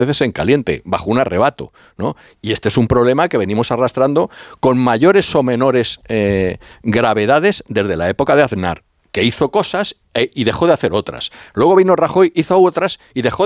veces en caliente, bajo un arrebato, ¿no? Y este es un problema que venimos arrastrando con mayores o menores gravedades desde la época de Aznar, que hizo cosas y dejó de hacer otras. Luego vino Rajoy, hizo otras y dejó